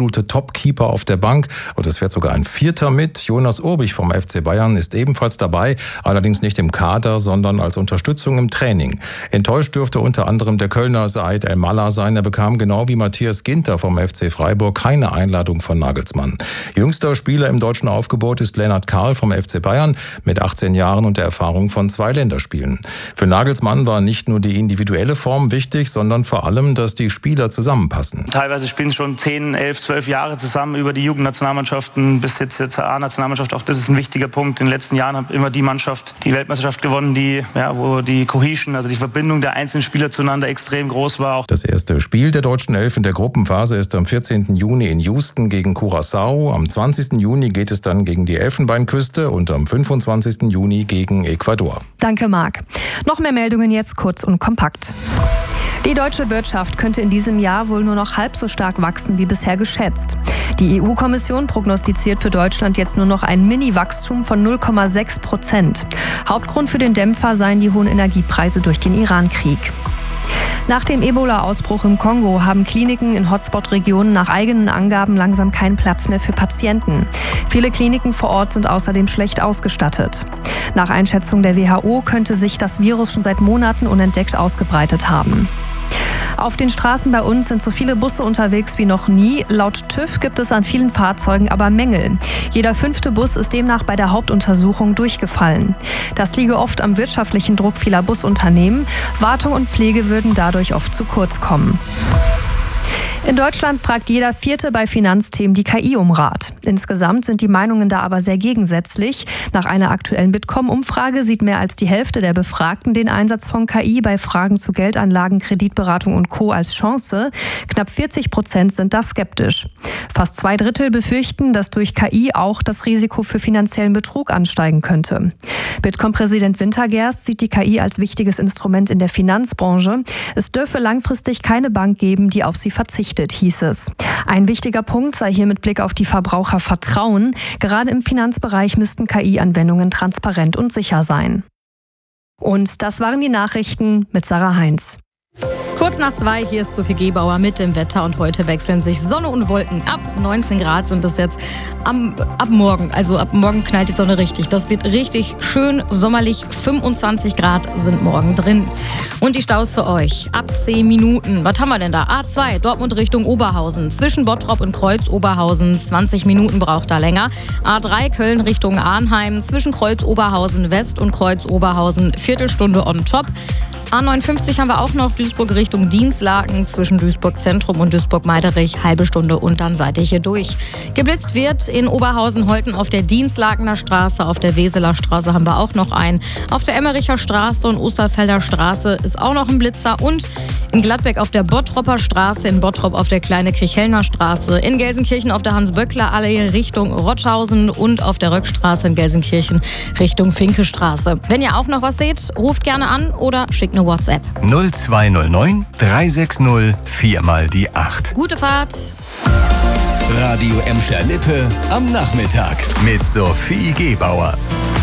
absolute Topkeeper auf der Bank und es fährt sogar ein Vierter mit. Jonas Urbich vom FC Bayern ist ebenfalls dabei, allerdings nicht im Kader, sondern als Unterstützung im Training. Enttäuscht dürfte unter anderem der Kölner Said El-Mallah sein. Er bekam genau wie Matthias Ginter vom FC Freiburg keine Einladung von Nagelsmann. Jüngster Spieler im deutschen Aufgebot ist Lennart Karl vom FC Bayern mit 18 Jahren und der Erfahrung von 2 Länderspielen. Für Nagelsmann war nicht nur die individuelle Form wichtig, sondern vor allem, dass die Spieler zusammenpassen. Teilweise spielen sie schon 10, 11, 12 Jahre zusammen über die Jugendnationalmannschaften bis jetzt zur A-Nationalmannschaft. Auch das ist ein wichtiger Punkt. In den letzten Jahren hat immer die Mannschaft die Weltmeisterschaft gewonnen, wo die Cohesion, also die Verbindung der einzelnen Spieler zueinander extrem groß war. Das erste Spiel der deutschen Elf in der Gruppenphase ist am 14. Juni in Houston gegen Curaçao. Am 20. Juni geht es dann gegen die Elfenbeinküste und am 25. Juni gegen Ecuador. Danke, Marc. Noch mehr Meldungen jetzt kurz und kompakt. Die deutsche Wirtschaft könnte in diesem Jahr wohl nur noch halb so stark wachsen wie bisher geschätzt. Die EU-Kommission prognostiziert für Deutschland jetzt nur noch ein Mini-Wachstum von 0,6%. Hauptgrund für den Dämpfer seien die hohen Energiepreise durch den Iran-Krieg. Nach dem Ebola-Ausbruch im Kongo haben Kliniken in Hotspot-Regionen nach eigenen Angaben langsam keinen Platz mehr für Patienten. Viele Kliniken vor Ort sind außerdem schlecht ausgestattet. Nach Einschätzung der WHO könnte sich das Virus schon seit Monaten unentdeckt ausgebreitet haben. Auf den Straßen bei uns sind so viele Busse unterwegs wie noch nie. Laut TÜV gibt es an vielen Fahrzeugen aber Mängel. Jeder 5. Bus ist demnach bei der Hauptuntersuchung durchgefallen. Das liege oft am wirtschaftlichen Druck vieler Busunternehmen. Wartung und Pflege würden dadurch oft zu kurz kommen. In Deutschland fragt jeder 4. bei Finanzthemen die KI um Rat. Insgesamt sind die Meinungen da aber sehr gegensätzlich. Nach einer aktuellen Bitkom-Umfrage sieht mehr als die Hälfte der Befragten den Einsatz von KI bei Fragen zu Geldanlagen, Kreditberatung und Co. als Chance. Knapp 40% sind da skeptisch. Fast 2/3 befürchten, dass durch KI auch das Risiko für finanziellen Betrug ansteigen könnte. Bitkom-Präsident Wintergerst sieht die KI als wichtiges Instrument in der Finanzbranche. Es dürfe langfristig keine Bank geben, die auf sie verzichtet, hieß es. Ein wichtiger Punkt sei hier mit Blick auf die Verbraucher Vertrauen. Gerade im Finanzbereich müssten KI-Anwendungen transparent und sicher sein. Und das waren die Nachrichten mit Sarah Heinz. Kurz nach 2, hier ist Sophie Gebauer mit dem Wetter und heute wechseln sich Sonne und Wolken ab. 19 Grad sind es jetzt ab morgen. Also ab morgen knallt die Sonne richtig. Das wird richtig schön sommerlich. 25 Grad sind morgen drin. Und die Staus für euch. Ab 10 Minuten. Was haben wir denn da? A2, Dortmund Richtung Oberhausen. Zwischen Bottrop und Kreuz Oberhausen. 20 Minuten braucht da länger. A3, Köln Richtung Arnheim. Zwischen Kreuz Oberhausen West und Kreuz Oberhausen. Viertelstunde on top. A59 haben wir auch noch, Duisburg Richtung Dienstlaken, zwischen Duisburg Zentrum und Duisburg-Meiderich, halbe Stunde und dann seid ihr hier durch. Geblitzt wird in Oberhausen-Holten auf der Dienstlakener Straße, auf der Weseler Straße haben wir auch noch einen. Auf der Emmericher Straße und Osterfelder Straße ist auch noch ein Blitzer und in Gladbeck auf der Bottropper Straße, in Bottrop auf der Kleine Kirchhellner Straße, in Gelsenkirchen auf der Hans-Böckler-Allee Richtung Rotschausen und auf der Röckstraße in Gelsenkirchen Richtung Finkestraße. Wenn ihr auch noch was seht, ruft gerne an oder schickt eine WhatsApp. 0209 360 4x8. Gute Fahrt. Radio Emscher Lippe am Nachmittag mit Sophie Gebauer.